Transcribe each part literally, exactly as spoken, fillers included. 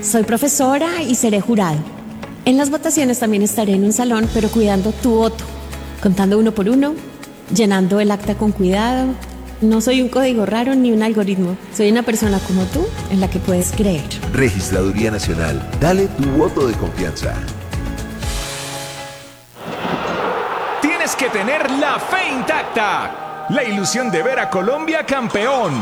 Soy profesora y seré jurado. En las votaciones también estaré en un salón, pero cuidando tu voto, contando uno por uno, llenando el acta con cuidado. No soy un código raro ni un algoritmo. Soy una persona como tú en la que puedes creer. Registraduría Nacional. Dale tu voto de confianza. Tienes que tener la fe intacta. La ilusión de ver a Colombia campeón.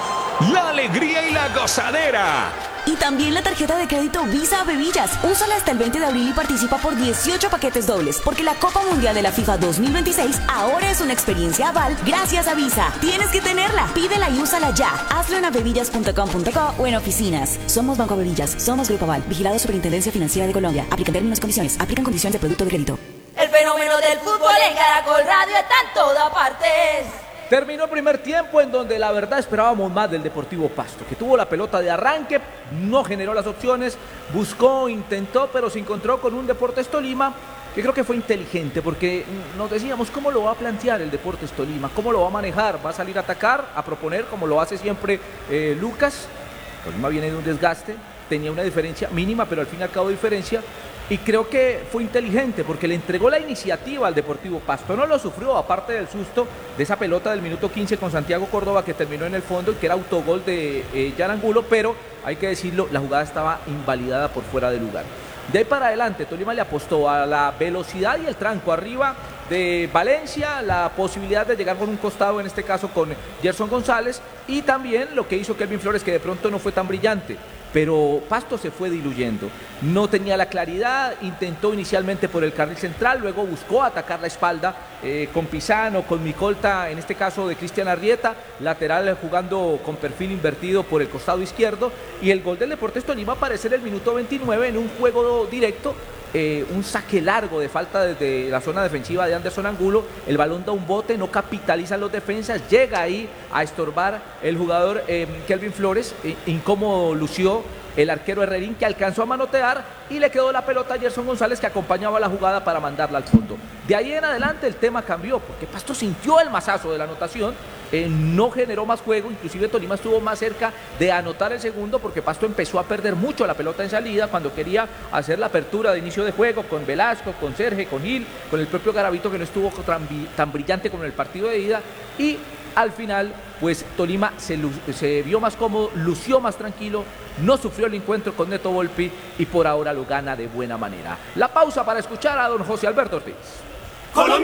La alegría y la gozadera. Y también la tarjeta de crédito Visa a Bebillas. Úsala hasta el veinte de abril y participa por dieciocho paquetes dobles. Porque la Copa Mundial de la FIFA dos mil veintiséis ahora es una experiencia aval gracias a Visa. Tienes que tenerla. Pídela y úsala ya. Hazlo en avevillas punto com punto co o en oficinas. Somos Banco Bebillas. Somos Grupo Aval. Vigilado Superintendencia Financiera de Colombia. Aplican términos y condiciones. Aplican condiciones de producto de crédito. El fenómeno del fútbol en Caracol Radio está en todas partes. Terminó el primer tiempo en donde la verdad esperábamos más del Deportivo Pasto, que tuvo la pelota de arranque, no generó las opciones, buscó, intentó, pero se encontró con un Deportes Tolima que creo que fue inteligente, porque nos decíamos cómo lo va a plantear el Deportes Tolima, cómo lo va a manejar, va a salir a atacar, a proponer, como lo hace siempre eh, Lucas. Tolima viene de un desgaste, tenía una diferencia mínima, pero al fin y al cabo diferencia. Y creo que fue inteligente porque le entregó la iniciativa al Deportivo Pasto. No lo sufrió, aparte del susto de esa pelota del minuto quince con Santiago Córdoba que terminó en el fondo y que era autogol de eh, Jan Angulo, pero hay que decirlo, la jugada estaba invalidada por fuera de lugar. De ahí para adelante, Tolima le apostó a la velocidad y el tranco arriba de Valencia, la posibilidad de llegar por un costado, en este caso con Gerson González, y también lo que hizo Kelvin Flores, que de pronto no fue tan brillante. Pero Pasto se fue diluyendo, no tenía la claridad, intentó inicialmente por el carril central, luego buscó atacar la espalda eh, con Pisano, con Micolta, en este caso de Cristian Arrieta, lateral jugando con perfil invertido por el costado izquierdo, y el gol del Deportes Tolima aparece en el minuto veintinueve en un juego directo. Eh, un saque largo de falta desde la zona defensiva de Anderson Angulo, el balón da un bote, no capitalizan los defensas, llega ahí a estorbar el jugador eh, Kelvin Flores, eh, incómodo lució el arquero Herrerín, que alcanzó a manotear y le quedó la pelota a Gerson González, que acompañaba la jugada para mandarla al fondo. De ahí en adelante el tema cambió, porque Pasto sintió el mazazo de la anotación, eh, no generó más juego, inclusive Tolima estuvo más cerca de anotar el segundo, porque Pasto empezó a perder mucho la pelota en salida cuando quería hacer la apertura de inicio de juego con Velasco, con Serge, con Gil, con el propio Garavito, que no estuvo tan, tan brillante como en el partido de ida, y al final pues Tolima se, se vio más cómodo, lució más tranquilo, no sufrió el encuentro con Neto Volpi y por ahora lo gana de buena manera. La pausa para escuchar a don José Alberto Ortiz. Colombia.